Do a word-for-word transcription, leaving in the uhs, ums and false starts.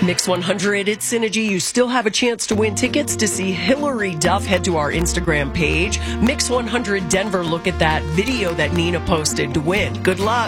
Mix one hundred, it's Synergy. You still have a chance to win tickets to see Hillary Duff. Head to our Instagram page. Mix one hundred Denver. Look at that video that Nina posted to win. Good luck.